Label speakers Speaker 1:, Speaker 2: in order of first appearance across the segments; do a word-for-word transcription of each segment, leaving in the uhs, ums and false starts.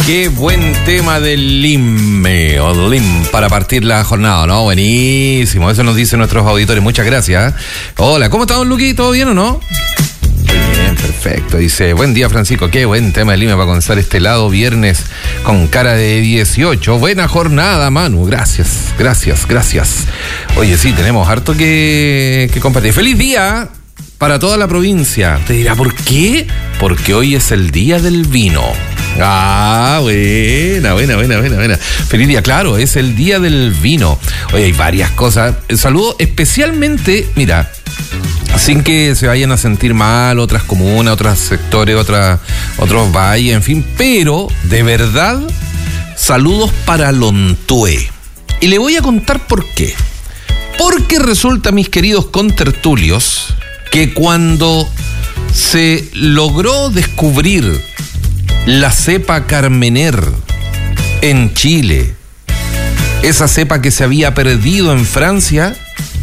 Speaker 1: Qué buen tema del Lim, o Lim, para partir la jornada, ¿no? Buenísimo, eso nos dicen nuestros auditores, muchas gracias. Hola, ¿cómo está, don Luqui? ¿Todo bien o no? Bien, perfecto. Dice, buen día, Francisco, qué buen tema del Lim para comenzar este lado viernes con cara de dieciocho. Buena jornada, Manu, gracias, gracias, gracias. Oye, sí, tenemos harto que, que compartir. ¡Feliz día para toda la provincia! Te dirá, ¿por qué? Porque hoy es el día del vino. Ah, buena, buena, buena, buena, buena. Feliz día, claro, es el día del vino. Oye, hay varias cosas. Saludo especialmente, mira, sin que se vayan a sentir mal otras comunas, otros sectores, otras, otros valles, en fin, pero de verdad, saludos para Lontué. Y le voy a contar por qué. Porque resulta, mis queridos contertulios, que cuando se logró descubrir la cepa Carmener en Chile, esa cepa que se había perdido en Francia,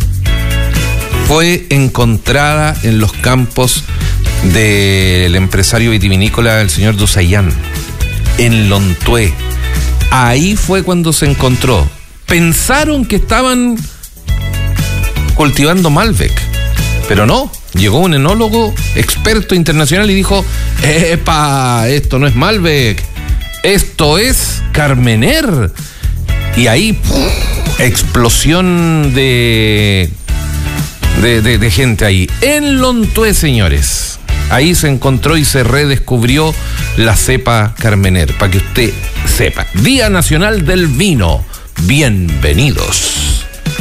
Speaker 1: fue encontrada en los campos del empresario vitivinícola, el señor Dusayan, en Lontué. Ahí fue cuando se encontró. Pensaron que estaban cultivando Malbec, pero no. Llegó un enólogo experto internacional y dijo, ¡epa! Esto no es Malbec, esto es Carmener. Y ahí, ¡puf! Explosión de, de, de, de gente ahí. En Lontué, señores. Ahí se encontró y se redescubrió la cepa Carmener, para que usted sepa. Día Nacional del Vino. Bienvenidos.